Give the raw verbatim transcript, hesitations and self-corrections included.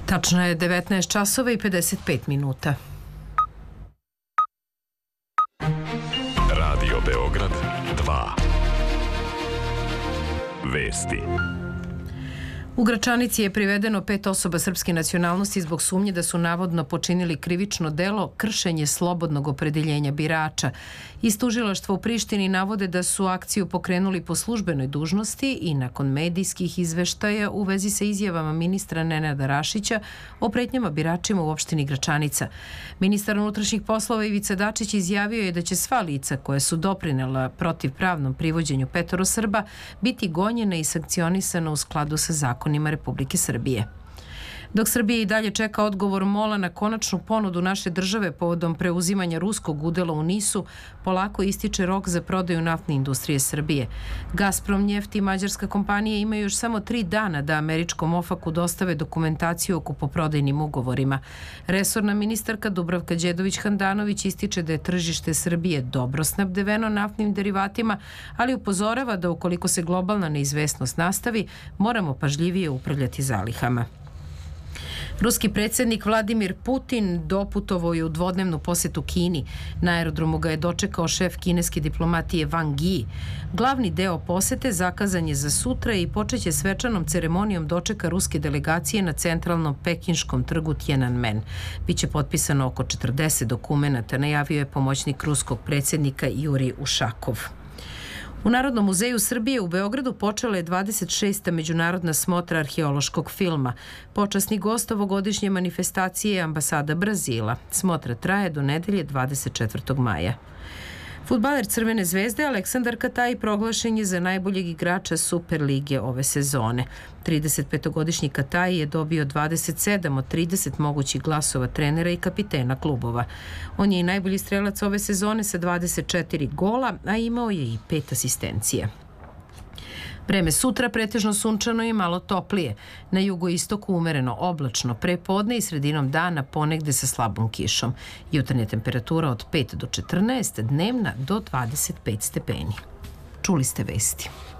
Tačno je devetnaest časova i pedeset pet minuta. Radio Beograd dva. Vesti. U Gračanici je privedeno pet osoba srpske nacionalnosti zbog sumnje da su navodno počinili krivično delo kršenje slobodnog opredeljenja birača. Iz tužilaštva u Prištini navode da su akciju pokrenuli po službenoj dužnosti i nakon medijskih izveštaja u vezi sa izjavama ministra Nenada Rašića o pretnjama biračima u opštini Gračanica. Ministar unutrašnjih poslova Ivica Dačić izjavio je da će sva lica koja su doprinela protivpravnom privođenju petoro Srba biti gonjena i sankcionisana u skladu sa zakonima Republike Srbije. Dok Srbija i dalje čeka odgovor MOL-a na konačnu ponudu naše države povodom preuzimanja ruskog udela u NIS-u, polako ističe rok za prodaju naftne industrije Srbije. Gazprom Neft i mađarska kompanija imaju još samo tri dana da američkom ofaku dostave dokumentaciju o kupoprodajnim ugovorima. Resorna ministarka Dubravka Đedović-Handanović ističe da je tržište Srbije dobro snabdeveno naftnim derivatima, ali upozorava da ukoliko se globalna neizvesnost nastavi, moramo pažljivije upravljati zalihama. Ruski predsjednik Vladimir Putin doputovao je u dvodnevnu posetu Kini. Na aerodromu ga je dočekao šef kineske diplomatije Wang Yi. Glavni deo posete zakazan je za sutra i počeće svečanom ceremonijom dočeka ruske delegacije na centralnom pekinškom trgu Tiananmen. Biće potpisano oko četrdeset dokumenata, najavio je pomoćnik ruskog predsjednika Jurij Ušakov. U Narodnom muzeju Srbije u Beogradu počela je dvadeset šesta međunarodna smotra arheološkog filma. Počasni gost ovogodišnje manifestacije je ambasada Brazila. Smotra traje do nedelje dvadeset četvrtog maja. Fudbaler Crvene zvezde Aleksandar Kataj proglašen je za najboljeg igrača Superlige ove sezone. tridesetpetogodišnji Kataj je dobio dvadeset sedam od trideset mogućih glasova trenera i kapitena klubova. On je i najbolji strelac ove sezone sa dvadeset četiri gola, a imao je i pet asistencija. Vreme sutra pretežno sunčano i malo toplije. Na jugoistoku umereno oblačno, pre podne i sredinom dana ponegde sa slabom kišom. Jutarnja temperatura od pet do četrnaest, dnevna do dvadeset pet stepeni. Čuli ste vesti.